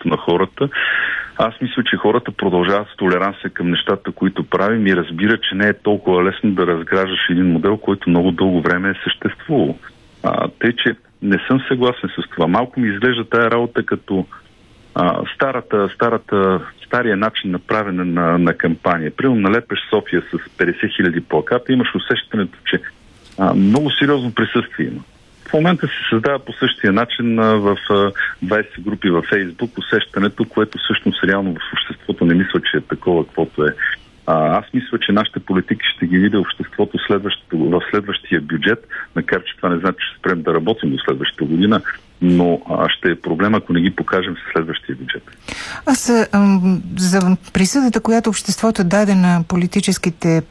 мнението на хората. Аз мисля, че хората продължават с толеранция към нещата, които правим и разбират, че не е толкова лесно да разграждаш един модел, който много дълго време е съществувал. Тъй, че не съм съгласен с това. Малко ми изглежда тая работа като стария начин на правене на кампания. Примерно налепеш София с 50 000 плаката, имаш усещането, че много сериозно присъствие има. В момента се създава по същия начин в 20 групи във Фейсбук усещането, което всъщност реално в обществото не мисля, че е такова, каквото е. Аз мисля, че нашите политики ще ги види обществото в следващия бюджет, макар че това не значи, че спрем да работим до следващата година, но ще е проблем, ако не ги покажем в следващия бюджет. За присъдата, която обществото даде на политическите